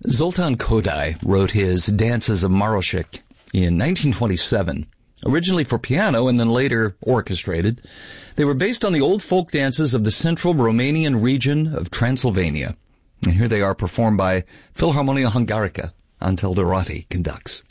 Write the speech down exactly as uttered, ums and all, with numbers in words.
Zoltan Kodály wrote his Dances of Marošík in nineteen twenty-seven, originally for piano and then later orchestrated. They were based on the old folk dances of the central Romanian region of Transylvania. And here they are performed by Philharmonia Hungarica. Antal Dorati conducts.